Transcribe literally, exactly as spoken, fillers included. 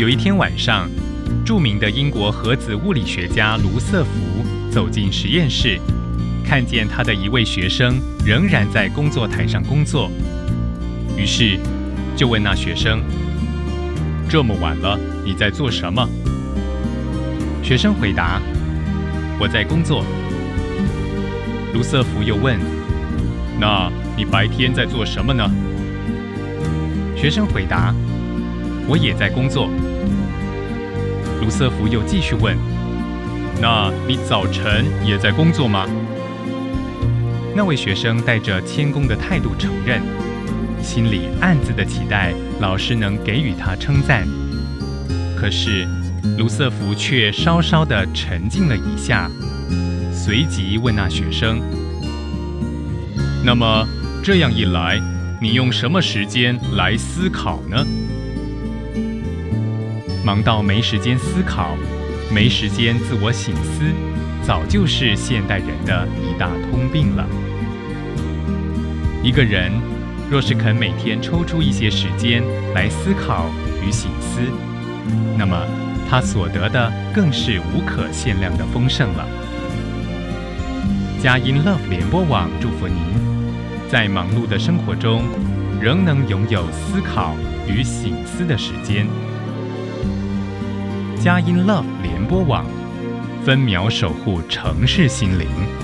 有一天晚上，著名的英国核子物理学家卢瑟福走进实验室，看见他的一位学生仍然在工作台上工作，于是就问那学生：“这么晚了，你在做什么？”学生回答：“我在工作。”卢瑟福又问：“那你白天在做什么呢？”学生回答：“我也在工作。”卢瑟福又继续问：“那你早晨也在工作吗？”那位学生带着谦恭的态度承认，心里暗自的期待老师能给予他称赞。可是卢瑟福却稍稍的沉静了一下，随即问那学生：“那么这样一来，你用什么时间来思考呢？”忙到没时间思考，没时间自我省思，早就是现代人的一大通病了。一个人若是肯每天抽出一些时间来思考与省思，那么他所得的更是无可限量的丰盛了。佳音 Love 联播网祝福您，在忙碌的生活中，仍能拥有思考与省思的时间。佳音 Love 联播网，分秒守护城市心灵。